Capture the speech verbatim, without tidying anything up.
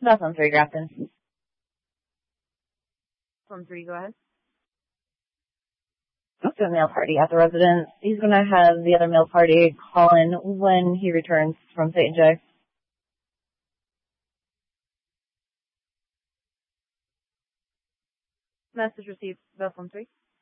That's on three, Grafton. On three, go ahead. Let's do a mail party at the residence. He's going to have the other mail party call in when he returns from Saint J. Message received. Bell phone three.